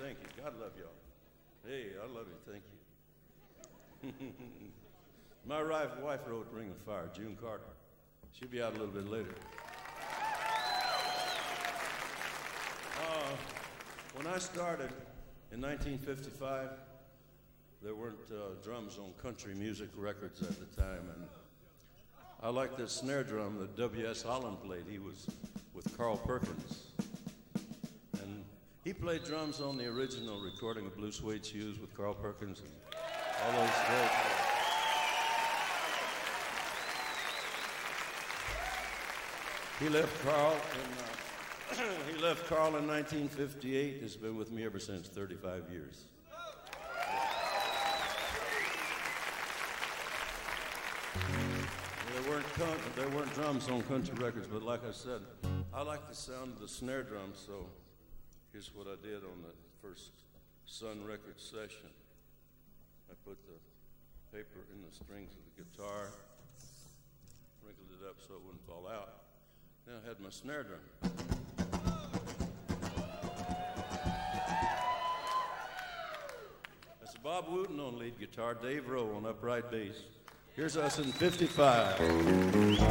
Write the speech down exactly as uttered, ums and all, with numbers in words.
Thank you. God love y'all. Hey, I love you. Thank you. My wife, wife wrote Ring of Fire, June Carter. She'll be out a little bit later. Uh, when I started in nineteen fifty-five, there weren't uh, drums on country music records at the time, and I liked the snare drum that W S Holland played. He was with Carl Perkins. And he played drums on the original recording of Blue Suede Shoes with Carl Perkins and all those great. He left Carl in, uh, he left Carl in nineteen fifty-eight. Has been with me ever since, thirty-five years. There weren't con- there weren't drums on country records, but like I said, I like the sound of the snare drum. So here's what I did on the first Sun Records session. I put the paper in the strings of the guitar, wrinkled it up so it wouldn't fall out. Then I had my snare drum. That's Bob Wooten on lead guitar, Dave Rowe on upright bass. Here's us in fifty-five.